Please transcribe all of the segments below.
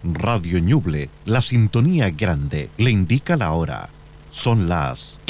Radio Ñuble, la sintonía grande, le indica la hora. Son las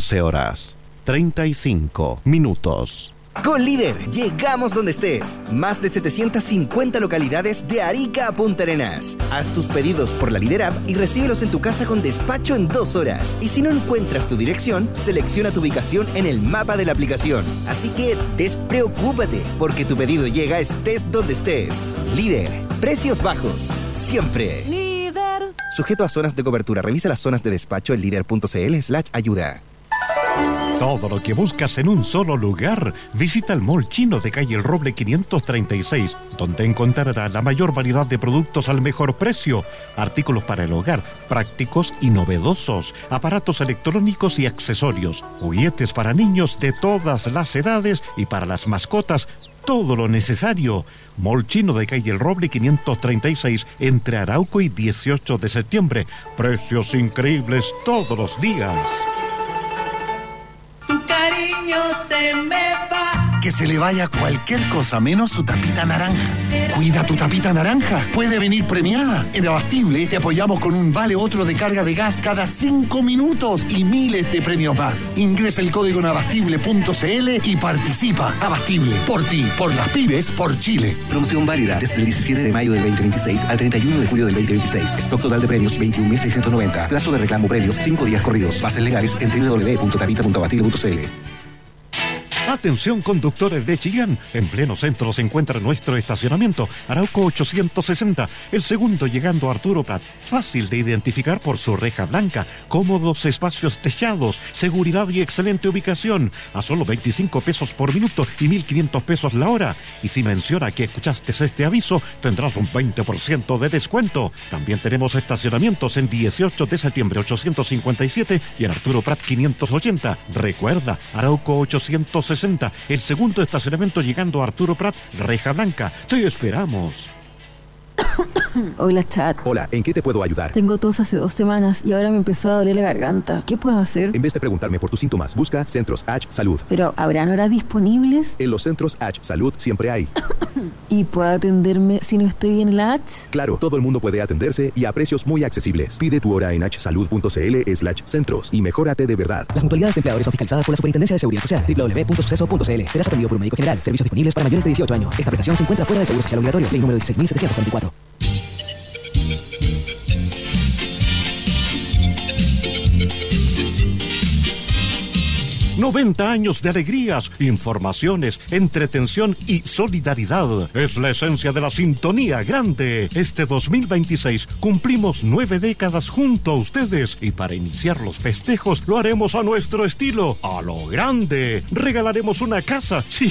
15:35. Con Líder, llegamos donde estés. Más de 750 localidades de Arica a Punta Arenas. Haz tus pedidos por la Líder App y recíbelos en tu casa con despacho en 2 horas. Y si no encuentras tu dirección, selecciona tu ubicación en el mapa de la aplicación. Así que despreocúpate, porque tu pedido llega estés donde estés. Líder, precios bajos, siempre. Líder. Sujeto a zonas de cobertura. Revisa las zonas de despacho en líder.cl/ayuda. Todo lo que buscas en un solo lugar. Visita el Mall Chino de calle El Roble 536, donde encontrarás la mayor variedad de productos al mejor precio, artículos para el hogar, prácticos y novedosos, aparatos electrónicos y accesorios, juguetes para niños de todas las edades y para las mascotas, todo lo necesario. Mall Chino de calle El Roble 536, entre Arauco y 18 de septiembre. Precios increíbles todos los días. Tu cariño se me va. Que se le vaya cualquier cosa menos su tapita naranja. Cuida tu tapita naranja. Puede venir premiada. En Abastible te apoyamos con un vale otro de carga de gas cada 5 minutos y miles de premios más. Ingresa el código en abastible.cl y participa. Abastible. Por ti, por las pymes, por Chile. Promoción válida desde el 17 de mayo del 2026 al 31 de julio del 2026. Stock total de premios 21.690. Plazo de reclamo predios 5 días corridos. Bases legales en www.tapita.abastible.cl. Atención conductores de Chillán, en pleno centro se encuentra nuestro estacionamiento, Arauco 860, el segundo llegando a Arturo Prat, fácil de identificar por su reja blanca, cómodos espacios techados, seguridad y excelente ubicación, a solo 25 pesos por minuto y 1.500 pesos la hora. Y si menciona que escuchaste este aviso, tendrás un 20% de descuento. También tenemos estacionamientos en 18 de septiembre 857 y en Arturo Prat 580. Recuerda, Arauco 860. El segundo estacionamiento llegando a Arturo Prat, reja blanca. Te esperamos. Hola, chat. Hola, ¿en qué te puedo ayudar? Tengo tos hace 2 semanas y ahora me empezó a doler la garganta. ¿Qué puedo hacer? En vez de preguntarme por tus síntomas, busca Centros H Salud. ¿Pero habrán horas disponibles? En los Centros H Salud siempre hay. ¿Y puedo atenderme si no estoy en la H? Claro, todo el mundo puede atenderse y a precios muy accesibles. Pide tu hora en hsalud.cl/centros y mejórate de verdad. Las mutualidades de empleadores son fiscalizadas por la Superintendencia de Seguridad Social. www.suceso.cl. Serás atendido por un médico general. Servicios disponibles para mayores de 18 años. Esta prestación se encuentra fuera del seguro social obligatorio. Ley número 16.744. 90 años de alegrías, informaciones, entretención y solidaridad. Es la esencia de la sintonía grande. Este 2026 cumplimos 9 décadas junto a ustedes y para iniciar los festejos lo haremos a nuestro estilo, a lo grande. Regalaremos una casa, sí,